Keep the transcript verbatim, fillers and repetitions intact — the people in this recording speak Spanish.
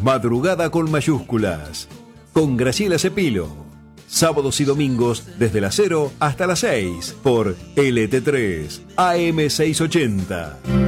Madrugada con mayúsculas. Con Graciela Cepilo. Sábados y domingos desde las cero hasta las seis por L T tres A M seiscientos ochenta.